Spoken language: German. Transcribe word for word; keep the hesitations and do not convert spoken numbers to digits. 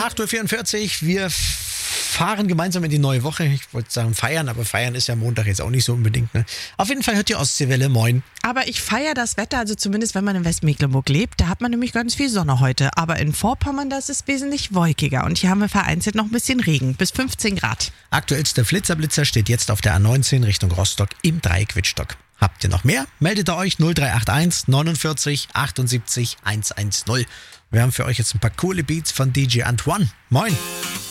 acht Uhr vierundvierzig, wir fahren gemeinsam in die neue Woche. Ich wollte sagen feiern, aber feiern ist ja Montag jetzt auch nicht so unbedingt. Ne? Auf jeden Fall hört die Ostseewelle, moin. Aber ich feiere das Wetter, also zumindest wenn man in Westmecklenburg lebt, da hat man nämlich ganz viel Sonne heute. Aber in Vorpommern, das ist wesentlich wolkiger und hier haben wir vereinzelt noch ein bisschen Regen, bis fünfzehn Grad. Aktuellster Flitzer-Blitzer steht jetzt auf der A neunzehn Richtung Rostock im Dreieck-Wittstock. Habt ihr noch mehr? Meldet ihr euch null drei acht eins neunundvierzig achtundsiebzig hundertzehn. Wir haben für euch jetzt ein paar coole Beats von D J Antoine. Moin!